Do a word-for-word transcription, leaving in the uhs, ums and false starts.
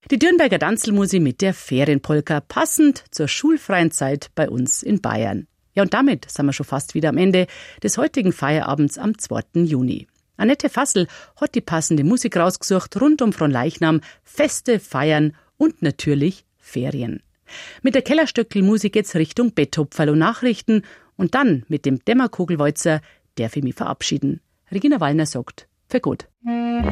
Die Dürnberger Danzelmusi mit der Ferienpolka, passend zur schulfreien Zeit bei uns in Bayern. Ja, und damit sind wir schon fast wieder am Ende des heutigen Feierabends am zweiten Juni. Annette Fassel hat die passende Musik rausgesucht rund um Fronleichnam, Feste, Feiern und natürlich Ferien. Mit der Kellerstöckl-Musik geht's Richtung Betthupferl und Nachrichten und dann mit dem Dämmerkugelwalzer darf ich mich verabschieden. Regina Wallner sagt, für gut.